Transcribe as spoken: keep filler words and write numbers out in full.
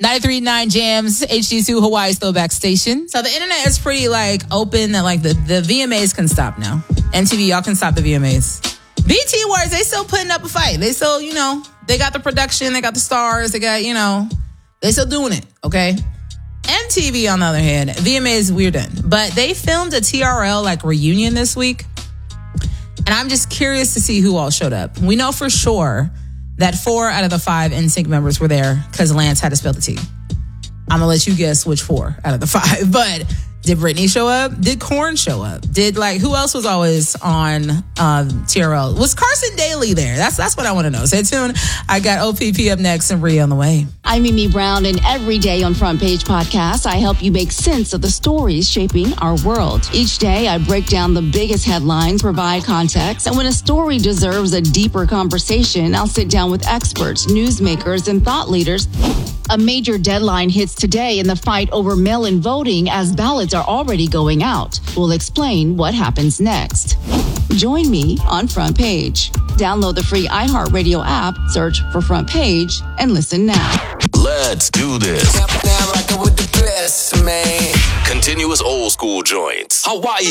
ninety-three point nine Jams, H D two Hawaii's throwback station. So the internet is pretty like open that like the, the V M As can stop now. M T V, y'all can stop the V M As. B T Awards, they still putting up a fight. They still, you know, they got the production, they got the stars, they got, you know, they still doing it, okay? M T V, on the other hand, V M As, we're done. But they filmed a T R L like reunion this week. And I'm just curious to see who all showed up. We know for sure that four out of the five N Sync members were there because Lance had to spill the tea. I'm going to let you guess which four out of the five. But did Britney show up? Did Korn show up? Did, like, who else was always on um, T R L? Was Carson Daly there? That's that's what I want to know. Stay tuned. I got O P P up next and Rhea on the way. I'm Mimi Brown, and every day on Front Page Podcast, I help you make sense of the stories shaping our world. Each day, I break down the biggest headlines, provide context, and when a story deserves a deeper conversation, I'll sit down with experts, newsmakers, and thought leaders. A major deadline hits today in the fight over mail-in voting as ballots are already going out. We'll explain what happens next. Join me on Front Page. Download the free iHeartRadio app, search for Front Page, and listen now. Let's do this. Now rockin' with the best, man. Continuous old school joints. Hawaii